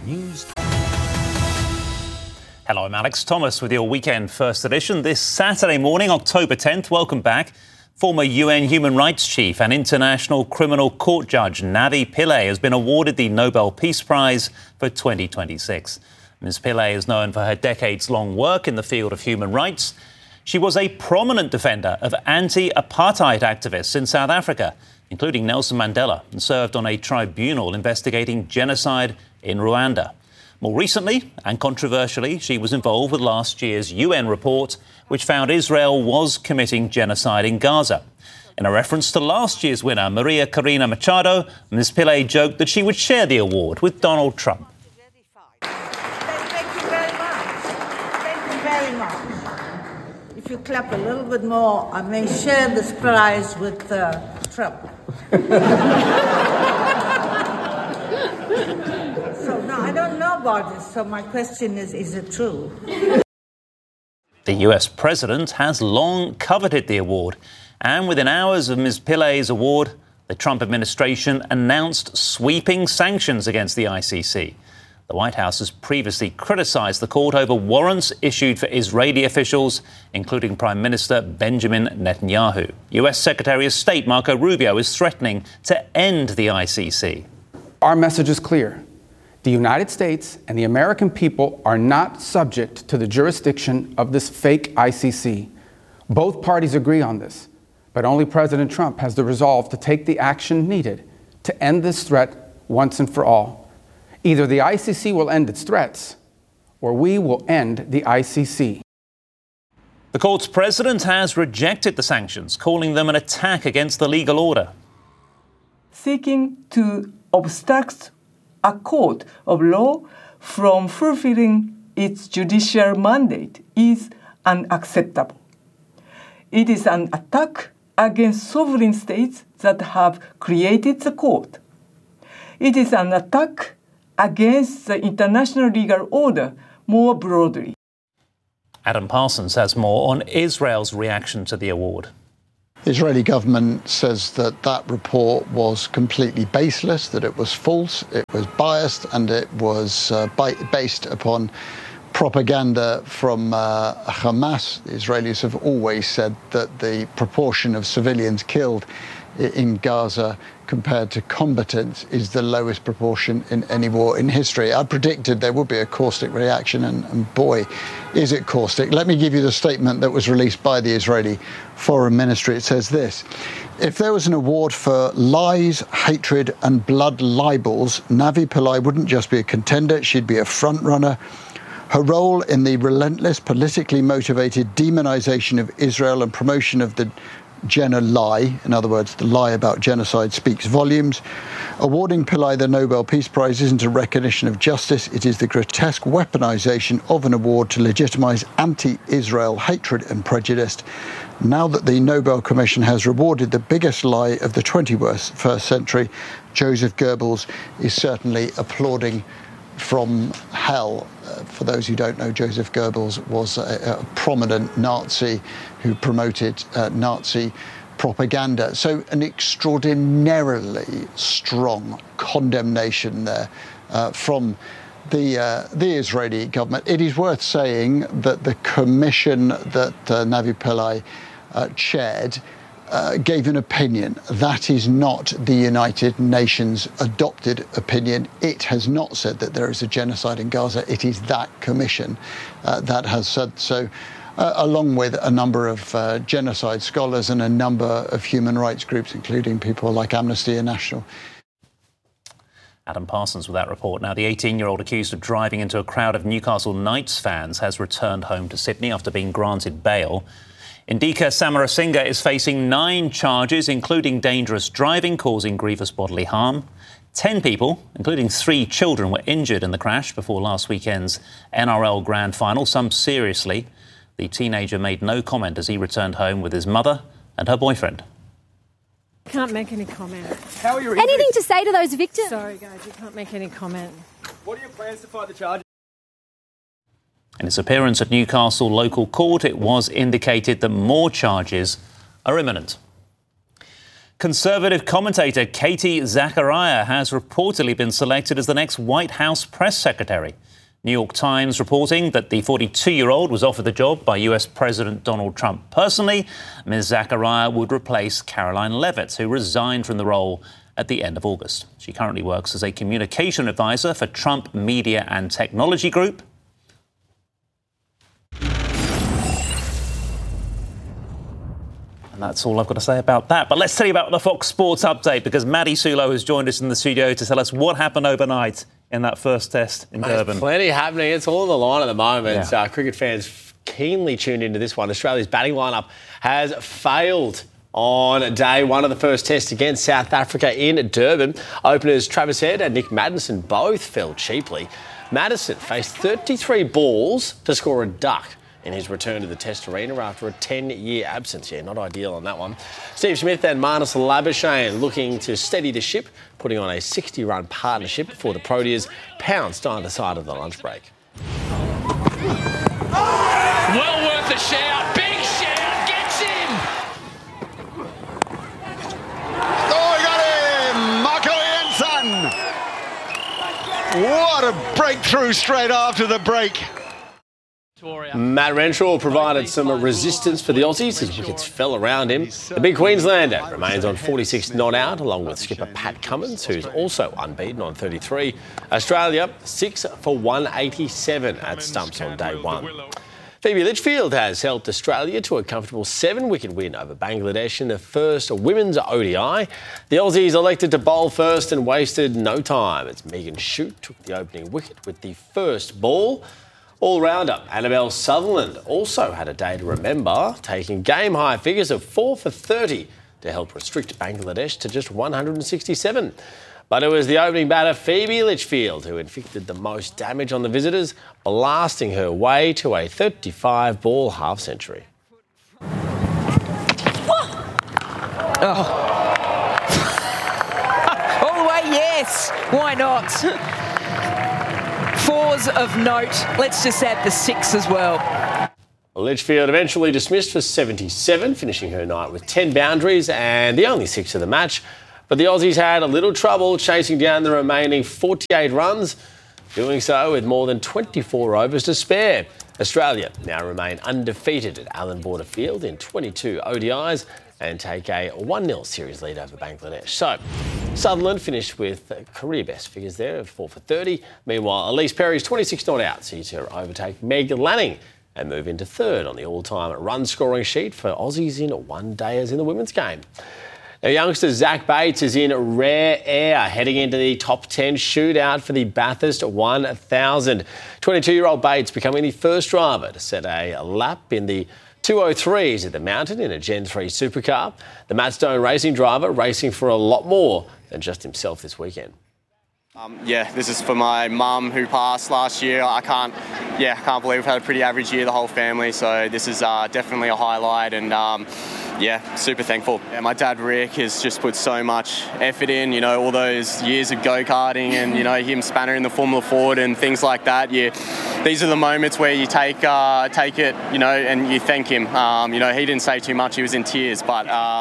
News. Hello, I'm Alex Thomas with your Weekend First Edition. This Saturday morning, October 10th, welcome back. Former UN Human Rights Chief and International Criminal Court Judge Navi Pillay has been awarded the Nobel Peace Prize for 2026. Ms. Pillay is known for her decades-long work in the field of human rights. She was a prominent defender of anti-apartheid activists in South Africa, including Nelson Mandela, and served on a tribunal investigating genocide in Rwanda. More recently, and controversially, she was involved with last year's UN report, which found Israel was committing genocide in Gaza. In a reference to last year's winner, Maria Corina Machado, Ms. Pillay joked that she would share the award with Donald Trump. Thank you very much. Thank you very much. If you clap a little bit more, I may share this prize with Trump. So, no, I don't know about this, so my question is it true? The US president has long coveted the award, and within hours of Ms. Pillay's award, the Trump administration announced sweeping sanctions against the ICC. The White House has previously criticised the court over warrants issued for Israeli officials, including Prime Minister Benjamin Netanyahu. US Secretary of State Marco Rubio is threatening to end the ICC. Our message is clear. The United States and the American people are not subject to the jurisdiction of this fake ICC. Both parties agree on this, but only President Trump has the resolve to take the action needed to end this threat once and for all. Either the ICC will end its threats, or we will end the ICC. The court's president has rejected the sanctions, calling them an attack against the legal order. Seeking to obstruct a court of law from fulfilling its judicial mandate is unacceptable. It is an attack against sovereign states that have created the court. It is an attack against the international legal order more broadly. Adam Parsons has more on Israel's reaction to the award. The Israeli government says that report was completely baseless, that it was false, it was biased, and it was based upon propaganda from Hamas. The Israelis have always said that the proportion of civilians killed in Gaza compared to combatants is the lowest proportion in any war in history. I predicted there would be a caustic reaction, and boy, is it caustic. Let me give you the statement that was released by the Israeli Foreign Ministry. It says this: if there was an award for lies, hatred and blood libels, Navi Pillay wouldn't just be a contender, she'd be a front runner. Her role in the relentless, politically motivated demonization of Israel and promotion of the lie, in other words, the lie about genocide, speaks volumes. Awarding Pillay the Nobel Peace Prize isn't a recognition of justice. It is the grotesque weaponization of an award to legitimize anti-Israel hatred and prejudice. Now that the Nobel Commission has rewarded the biggest lie of the 21st century, Joseph Goebbels is certainly applauding from hell. For those who don't know, Joseph Goebbels was a prominent Nazi who promoted Nazi propaganda. So an extraordinarily strong condemnation there from the Israeli government. It is worth saying that the commission that Navi Pillay chaired gave an opinion. That is not the United Nations adopted opinion. It has not said that there is a genocide in Gaza. It is that commission that has said so, along with a number of genocide scholars and a number of human rights groups, including people like Amnesty International. Adam Parsons with that report. Now, the 18-year-old accused of driving into a crowd of Newcastle Knights fans has returned home to Sydney after being granted bail. Indika Samarasinga is facing 9 charges, including dangerous driving causing grievous bodily harm. 10 people, including 3 children, were injured in the crash before last weekend's NRL Grand Final, some seriously. The teenager made no comment as he returned home with his mother and her boyfriend. Can't make any comment. How are you? Anything to say to those victims? Sorry, guys, you can't make any comment. What are your plans to fight the charges? In its appearance at Newcastle local court, it was indicated that more charges are imminent. Conservative commentator Katie Zachariah has reportedly been selected as the next White House press secretary. New York Times reporting that the 42-year-old was offered the job by US President Donald Trump personally. Ms. Zachariah would replace Caroline Leavitt, who resigned from the role at the end of August. She currently works as a communication advisor for Trump Media and Technology Group. And that's all I've got to say about that. But let's tell you about the Fox Sports update, because Maddie Sulo has joined us in the studio to tell us what happened overnight in that first test in Durban. There's plenty happening. It's all on the line at the moment. Yeah. Cricket fans keenly tuned into this one. Australia's batting lineup has failed on day one of the first test against South Africa in Durban. Openers Travis Head and Nick Maddinson both fell cheaply. Maddison faced 33 balls to score a duck in his return to the Test arena after a 10-year absence. Yeah, not ideal on that one. Steve Smith and Marnus Labuschagne looking to steady the ship, putting on a 60-run partnership before the Proteas pounced either side of the lunch break. Well worth a shout. Big shout. Gets him. Oh, he got him! Marco Jansen! What a breakthrough straight after the break. Matt Renshaw provided some resistance for the Aussies as wickets fell around him. The big Queenslander remains on 46 not out, along with skipper Pat Cummins, who's also unbeaten on 33. Australia 6 for 187 at stumps on day one. Phoebe Litchfield has helped Australia to a comfortable 7-wicket win over Bangladesh in the first women's ODI. The Aussies elected to bowl first and wasted no time as Megan Shute took the opening wicket with the first ball. All-rounder Annabelle Sutherland also had a day to remember, taking game-high figures of 4 for 30 to help restrict Bangladesh to just 167. But it was the opening batter Phoebe Litchfield who inflicted the most damage on the visitors, blasting her way to a 35-ball half-century. Oh. All the way, yes. Why not? Fours of note. Let's just add the 6 as well. Litchfield eventually dismissed for 77, finishing her night with 10 boundaries and the only 6 of the match. But the Aussies had a little trouble chasing down the remaining 48 runs, doing so with more than 24 overs to spare. Australia now remain undefeated at Allan Border Field in 22 ODIs and take a 1-0 series lead over Bangladesh. So, Sutherland finished with career best figures there of 4 for 30. Meanwhile, Elise Perry's 26 not out sees her overtake Meg Lanning and move into third on the all-time run-scoring sheet for Aussies in one-dayers in the women's game. Now, youngster Zach Bates is in rare air, heading into the top 10 shootout for the Bathurst 1000. 22-year-old Bates becoming the first driver to set a lap in the 203s at the Mountain in a Gen 3 supercar. The Matt Stone racing driver racing for a lot more than just himself this weekend. This is for my mum who passed last year. I can't believe we've had a pretty average year, the whole family. So this is definitely a highlight, and super thankful. Yeah, my dad Rick has just put so much effort in. All those years of go-karting, and him spannering the Formula Ford and things like that. These are the moments where you take it, and you thank him. He didn't say too much; he was in tears. But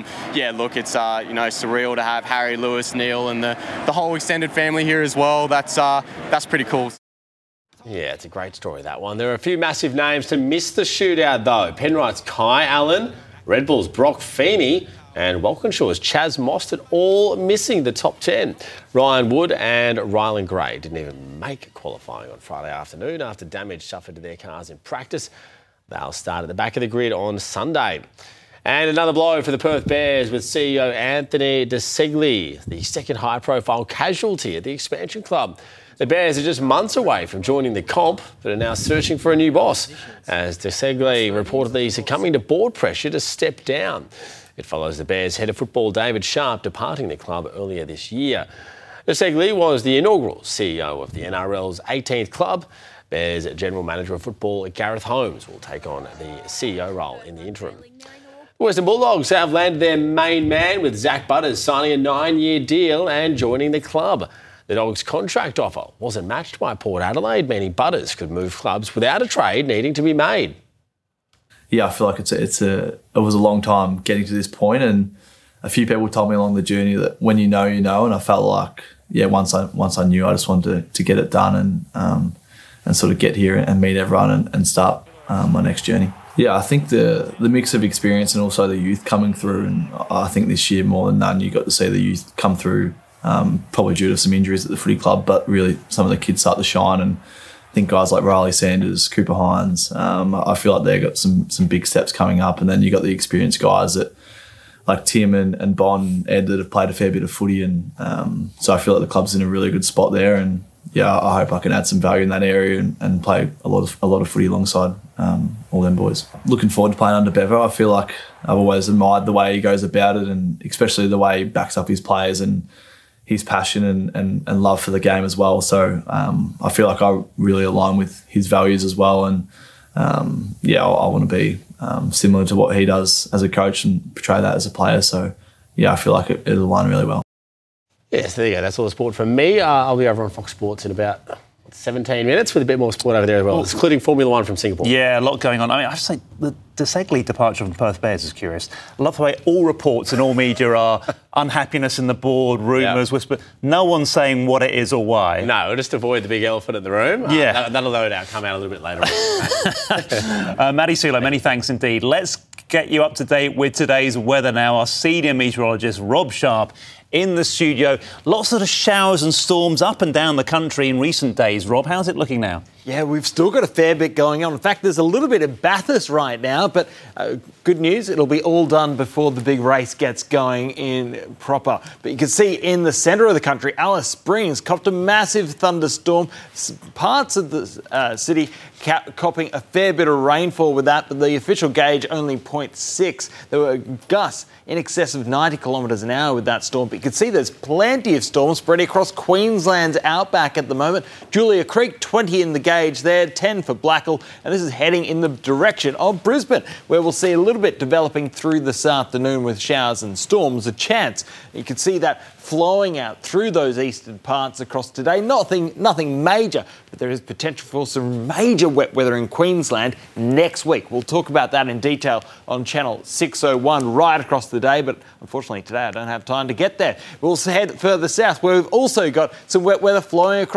it's surreal to have Harry, Lewis, Neil, and the whole extended family here as well. That's pretty cool. Yeah, it's a great story, that one. There are a few massive names to miss the shootout, though. Penrite's Kai Allen, Red Bull's Brock Feeney, and Walkinshaw's Chaz Mostert all missing the top 10. Ryan Wood and Rylan Gray didn't even make qualifying on Friday afternoon after damage suffered to their cars in practice. They'll start at the back of the grid on Sunday. And another blow for the Perth Bears with CEO Anthony De Segli, the second high-profile casualty at the expansion club. The Bears are just months away from joining the comp, but are now searching for a new boss, as De Segli reportedly succumbing to board pressure to step down. It follows the Bears head of football David Sharp departing the club earlier this year. De Segli was the inaugural CEO of the NRL's 18th club. Bears General Manager of Football Gareth Holmes will take on the CEO role in the interim. The Western Bulldogs have landed their main man with Zach Butters signing a 9-year deal and joining the club. The Dogs' contract offer wasn't matched by Port Adelaide, meaning Butters could move clubs without a trade needing to be made. Yeah, I feel like it was a long time getting to this point, and a few people told me along the journey that when you know, and I felt like, once I knew, I just wanted to get it done and sort of get here and meet everyone and start my next journey. Yeah, I think the mix of experience and also the youth coming through, and I think this year more than none, you got to see the youth come through, probably due to some injuries at the footy club, but really some of the kids start to shine. And I think guys like Riley Sanders, Cooper Hines, I feel like they've got some big steps coming up. And then you got the experienced guys that like Tim and Bon and Ed that have played a fair bit of footy. And so I feel like the club's in a really good spot there. And yeah, I hope I can add some value in that area and play a lot of footy alongside all them boys. Looking forward to playing under Bevo. I feel like I've always admired the way he goes about it, and especially the way he backs up his players and his passion and love for the game as well. So I feel like I really align with his values as well. And I want to be similar to what he does as a coach and portray that as a player. So yeah, I feel like it'll align really well. Yes, there you go. That's all the sport from me. I'll be over on Fox Sports in about 17 minutes with a bit more sport over there as well, including Formula One from Singapore. Yeah, a lot going on. I mean, I have to say, the Segley departure from Perth Bears is curious. I love the way all reports and all media are unhappiness in the board, rumours, whisper. No one's saying what it is or why. No, just avoid the big elephant in the room. Yeah. That'll no doubt come out a little bit later on. Maddie Sulo, many thanks indeed. Let's get you up to date with today's weather now. Our senior meteorologist, Rob Sharp, in the studio. Lots of showers and storms up and down the country in recent days. Rob, how's it looking now? Yeah, we've still got a fair bit going on. In fact, there's a little bit of Bathurst right now, but good news, it'll be all done before the big race gets going in proper. But you can see in the centre of the country, Alice Springs copped a massive thunderstorm. Parts of the city copping a fair bit of rainfall with that, but the official gauge only 0.6. There were gusts in excess of 90 kilometres an hour with that storm. But you can see there's plenty of storms spreading across Queensland's outback at the moment. Julia Creek, 20 in the gauge there, 10 for Blackall, and this is heading in the direction of Brisbane, where we'll see a little bit developing through this afternoon with showers and storms, a chance. You can see that flowing out through those eastern parts across today. Nothing major, but there is potential for some major wet weather in Queensland next week. We'll talk about that in detail on Channel 601 right across the day, but unfortunately today I don't have time to get there. We'll head further south, where we've also got some wet weather flowing across